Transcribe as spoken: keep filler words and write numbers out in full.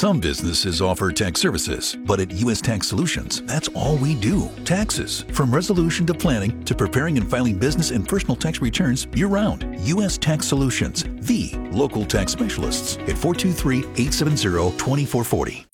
Some businesses offer tax services, but at U S Tax Solutions, that's all we do. Taxes. From resolution to planning to preparing and filing business and personal tax returns year-round. U S Tax Solutions, the local tax specialists at four two three, eight seven zero, two four four zero.